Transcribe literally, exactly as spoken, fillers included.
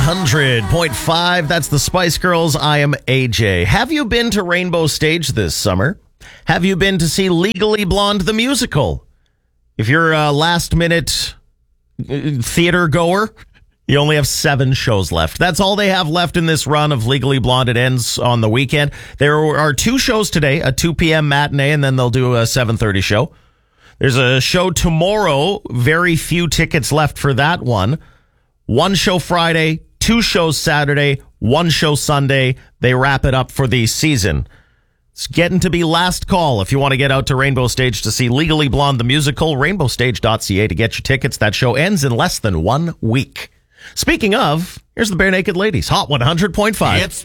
hundred point five. That's the Spice Girls. I am A J. Have you been to Rainbow Stage this summer? Have you been to see Legally Blonde the musical? If you're a last-minute theater goer, you only have seven shows left. That's all they have left in this run of Legally Blonde. It ends on the weekend. There are two shows today, a two p.m. matinee, and then they'll do a seven thirty show. There's a show tomorrow. Very few tickets left for that one. One show Friday, two shows Saturday, one show Sunday. They wrap it up for the season. It's getting to be last call if you want to get out to Rainbow Stage to see Legally Blonde the musical. rainbow stage dot c a to get your tickets. That show ends in less than one week. Speaking of, here's the Bare Naked Ladies. Hot one hundred point five. It's